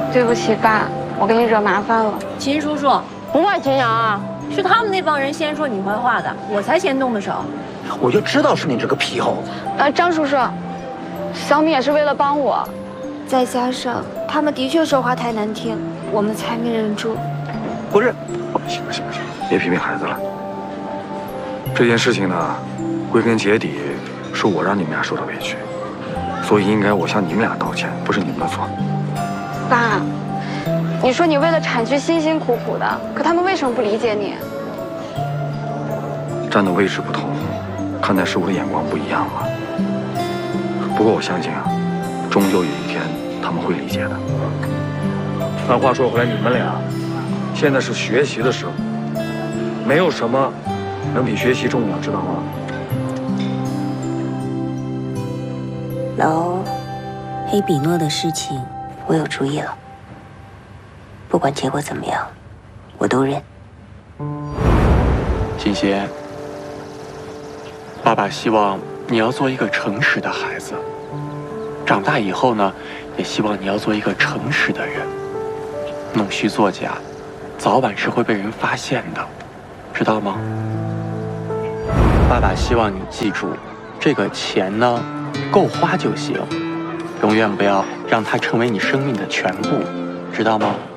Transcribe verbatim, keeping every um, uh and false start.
对不起，爸，我给你惹麻烦了。 秦叔叔， 不怪秦阳啊， 是他们那帮人先说你坏话的，我才先动的手。 我就知道是你这个皮猴子。 呃，张叔叔，小米也是为了帮我，再加上他们的确说话太难听，我们才没忍住。 不是， 行了行了行了，别批评孩子了。这件事情呢，归根结底是我让你们俩受的委屈，所以应该我向你们俩道歉，不是你们的错。 爸，你说你为了产区辛辛苦苦的，可他们为什么不理解你？ 站的位置不同，看待事物的眼光不一样嘛。不过我相信啊，终究有一天他们会理解的。但话说回来，你们俩现在是学习的时候，没有什么能比学习重要，知道吗？ 老欧，黑比诺的事情我有主意了，不管结果怎么样，我都认。 锦协，爸爸希望你要做一个诚实的孩子，长大以后呢，也希望你要做一个诚实的人。弄虚作假，早晚是会被人发现的，知道吗？爸爸希望你记住，这个钱呢，够花就行，永远不要让它成为你生命的全部，知道吗？